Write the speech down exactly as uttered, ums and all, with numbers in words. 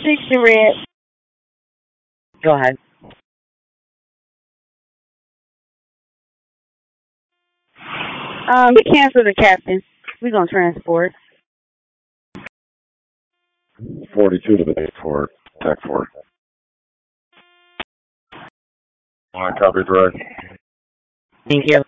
sixty red. Go ahead. Um, cancel the captain. We're gonna transport. forty-two to the base for Tech four. Line copy direct. Thank you.